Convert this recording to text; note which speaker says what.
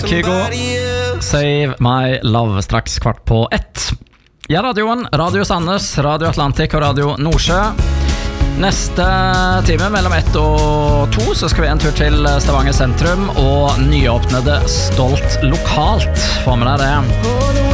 Speaker 1: Kygo, Save My Love, straks 1:15. Ja, radioen, Radio Sandnes, Radio Atlantic og Radio Nordsjø. Neste time mellom 1 og 2 så skal vi en tur til Stavanger sentrum og nyåpnede Stolt lokalt. Få med deg det.